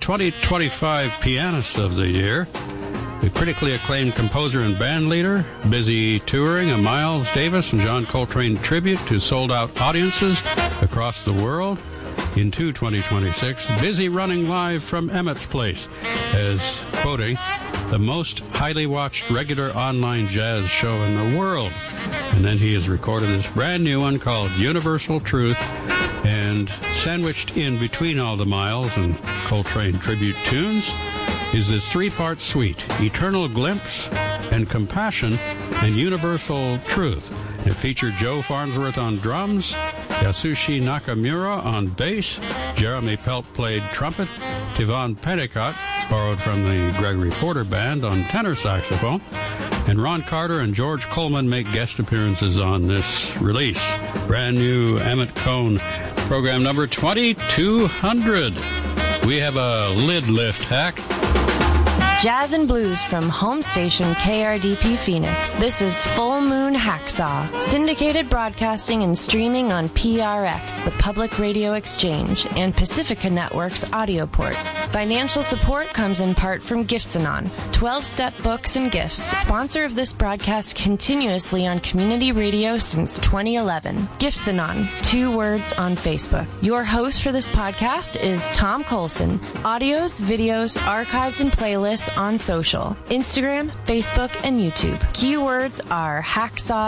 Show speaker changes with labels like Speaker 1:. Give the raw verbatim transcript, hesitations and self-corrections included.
Speaker 1: twenty twenty-five Pianist of the Year, the critically acclaimed composer and band leader, busy touring a Miles Davis and John Coltrane tribute to sold-out audiences across the world. Into twenty twenty-six, busy running live from Emmett's Place as, quoting, the most highly watched regular online jazz show in the world. And then he has recorded this brand new one called Universal Truth, and sandwiched in between all the Miles and Coltrane tribute tunes is this three-part suite, Eternal Glimpse and Compassion and Universal Truth. It featured Joe Farnsworth on drums, Yasushi Nakamura on bass, Jeremy Pelt played trumpet, Tivon Pennicott, borrowed from the Gregory Porter Band, on tenor saxophone, and Ron Carter and George Coleman make guest appearances on this release. Brand new Emmett Cohn, program number twenty-two hundred. We have a lid lift hack.
Speaker 2: Jazz and blues from home station K R D P Phoenix. This is Full Moon Hacksaw. Syndicated broadcasting and streaming on P R X, the Public Radio Exchange, and Pacifica Network's audio port. Financial support comes in part from Gifts-Anon, twelve-step books and gifts, sponsor of this broadcast continuously on community radio since twenty eleven. Gifts-Anon, two words on Facebook. Your host for this podcast is Tom Colson. Audios, videos, archives, and playlists on social, Instagram, Facebook, and YouTube. Keywords are Hacksaw